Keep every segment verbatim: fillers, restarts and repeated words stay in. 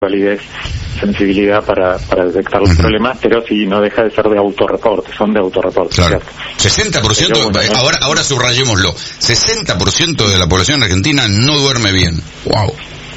validez, sensibilidad para, para detectar los uh-huh. problemas, pero sí, no deja de ser de autorreporte, son de autorreporte. Claro. sesenta por ciento, pero, bueno, ahora, ahora subrayémoslo, sesenta por ciento de la población argentina no duerme bien. Wow.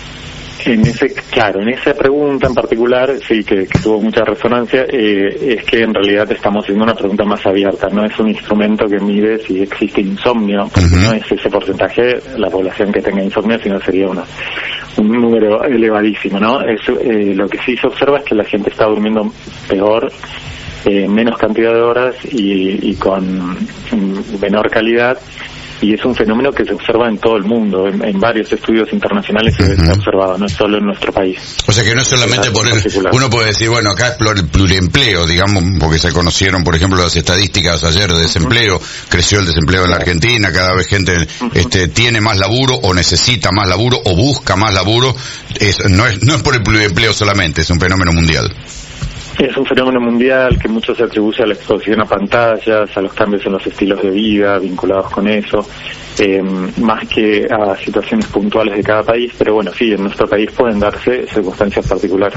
En ese, claro, en esa pregunta en particular, sí, que, que tuvo mucha resonancia, eh, es que en realidad estamos haciendo una pregunta más abierta, no es un instrumento que mide si existe insomnio, porque uh-huh. no es ese porcentaje la población que tenga insomnio, sino sería una, un número elevadísimo, ¿no? Es, eh, lo que sí se observa es que la gente está durmiendo peor, eh, menos cantidad de horas y, y con menor calidad. Y es un fenómeno que se observa en todo el mundo, en, en varios estudios internacionales se uh-huh. ha observado, no es solo en nuestro país. O sea que no es solamente por el, uno puede decir, bueno, acá es el pluriempleo, digamos, porque se conocieron, por ejemplo, las estadísticas ayer de desempleo, uh-huh. creció el desempleo en la Argentina, cada vez gente uh-huh. este tiene más laburo o necesita más laburo o busca más laburo, es, no es no es por el pluriempleo solamente, es un fenómeno mundial. Es un fenómeno mundial que mucho se atribuye a la exposición a pantallas, a los cambios en los estilos de vida vinculados con eso, eh, más que a situaciones puntuales de cada país, pero bueno, sí, en nuestro país pueden darse circunstancias particulares.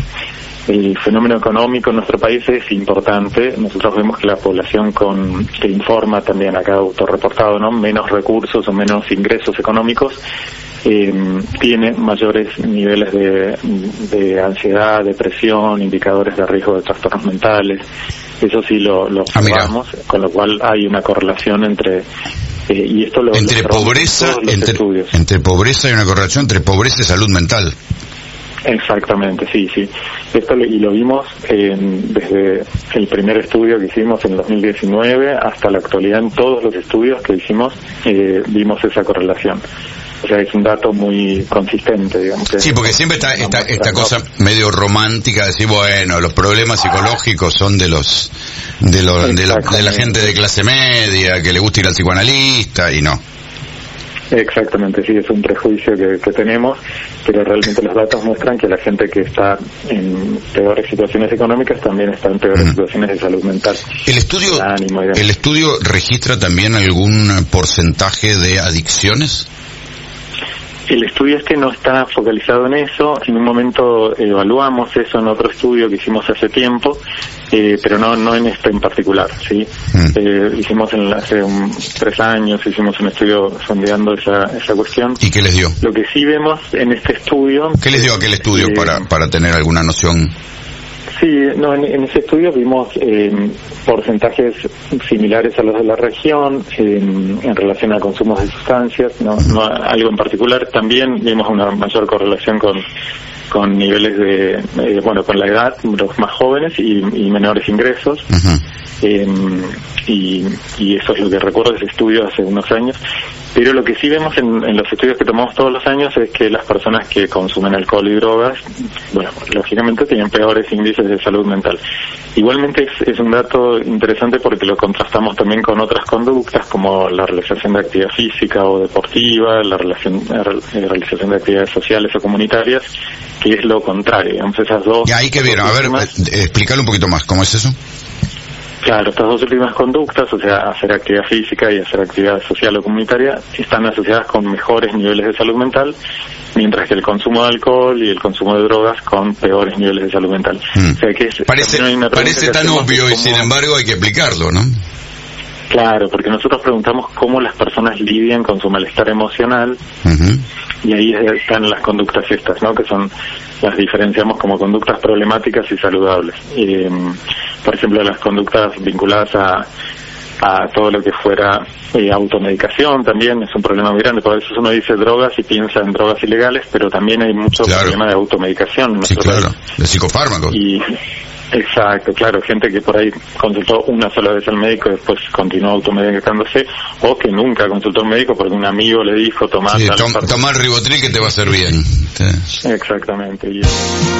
El fenómeno económico en nuestro país es importante. Nosotros vemos que la población con que informa también acá autorreportado, ¿no? Menos recursos o menos ingresos económicos, Eh, tiene mayores niveles de, de ansiedad, depresión, indicadores de riesgo de trastornos mentales. Eso sí lo, lo observamos, ah, con lo cual hay una correlación entre eh, y esto lo entre lo pobreza entre, entre pobreza y una correlación entre pobreza y salud mental. Exactamente, sí, sí. Esto lo, y lo vimos eh, desde el primer estudio que hicimos en dos mil diecinueve hasta la actualidad. En todos los estudios que hicimos eh, vimos esa correlación. O sea, es un dato muy consistente, digamos. Sí, porque siempre está esta, esta cosa medio romántica de decir, bueno, los problemas psicológicos son de los de, los, de, la, de la gente de clase media, que le gusta ir al psicoanalista, y no. Exactamente, sí, es un prejuicio que, que tenemos, pero realmente los datos muestran que la gente que está en peores situaciones económicas también está en peores uh-huh. situaciones de salud mental. ¿El estudio, el estudio registra también algún porcentaje de adicciones? El estudio este no está focalizado en eso. En un momento evaluamos eso en otro estudio que hicimos hace tiempo, eh, pero no no en este en particular, ¿sí? Mm. Eh, hicimos en, hace un, tres años, hicimos un estudio sondeando esa esa cuestión. ¿Y qué les dio? Lo que sí vemos en este estudio... ¿Qué les dio aquel estudio eh, para para tener alguna noción? Sí, no, en, en ese estudio vimos eh, porcentajes similares a los de la región eh, en relación a consumos de sustancias, no, no algo en particular. También vimos una mayor correlación con con niveles de, eh, bueno, con la edad, los más jóvenes y, y menores ingresos. Uh-huh. Eh, y, y eso es lo que recuerdo de ese estudio hace unos años. Pero lo que sí vemos en, en los estudios que tomamos todos los años es que las personas que consumen alcohol y drogas, bueno, lógicamente tienen peores índices de salud mental. Igualmente es, es un dato interesante porque lo contrastamos también con otras conductas como la realización de actividad física o deportiva, la, relación, la realización de actividades sociales o comunitarias, que es lo contrario, digamos, esas dos... ¿Y ahí qué vieron? A ver, explícalo un poquito más, ¿cómo es eso? Claro, estas dos últimas conductas, o sea, hacer actividad física y hacer actividad social o comunitaria, están asociadas con mejores niveles de salud mental, mientras que el consumo de alcohol y el consumo de drogas con peores niveles de salud mental. Mm. O sea, que es, parece parece tan obvio y sin embargo hay que explicarlo, ¿no? Claro, porque nosotros preguntamos cómo las personas lidian con su malestar emocional, uh-huh. y ahí están las conductas estas, ¿no? Que son, las diferenciamos como conductas problemáticas y saludables. Eh, por ejemplo, las conductas vinculadas a, a todo lo que fuera eh, automedicación también es un problema muy grande. Por eso uno dice drogas y piensa en drogas ilegales, pero también hay mucho claro. problema de automedicación. Sí, claro, de psicofármacos. Y exacto, claro, gente que por ahí consultó una sola vez al médico y después continuó automedicándose, o que nunca consultó al médico porque un amigo le dijo tomar... Sí, tom, tomar Rivotril que te va a hacer bien. Sí. Exactamente. Y...